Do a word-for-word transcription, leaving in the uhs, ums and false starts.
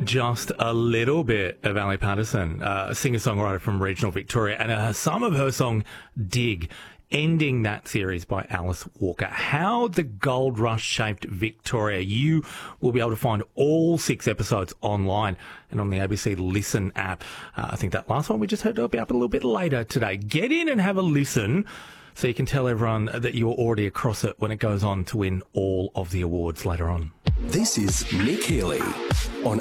Just a little bit of Ali Patterson, uh, a singer-songwriter from regional Victoria, and uh, some of her song Dig, ending that series by Alice Walker. How the Gold Rush shaped Victoria. You will be able to find all six episodes online and on the A B C Listen app. Uh, I think that last one we just heard will be up a little bit later today. Get in and have a listen so you can tell everyone that you're already across it when it goes on to win all of the awards later on. This is Nick Healy on